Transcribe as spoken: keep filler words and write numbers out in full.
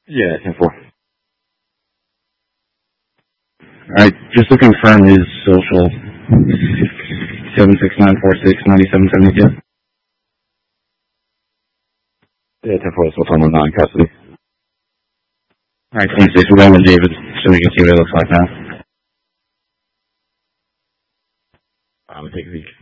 Yeah, ten four. Alright, just to confirm his social, seven six nine four six nine seven seven two. Yeah, ten four is what's on the non-custody. Alright, twenty-six, we're going with David, so we can see what it looks like now. I'm going to take a peek.